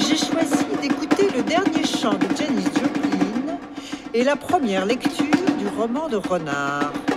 j'ai choisi d'écouter le dernier chant de Janis Joplin et la première lecture du roman de Renard.